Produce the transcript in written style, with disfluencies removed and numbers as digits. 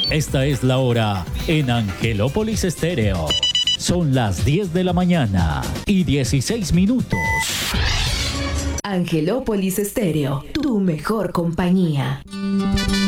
Esta es la hora en Angelópolis Estéreo. Son las 10 de la mañana y 16 minutos. Angelópolis Estéreo, tu mejor compañía.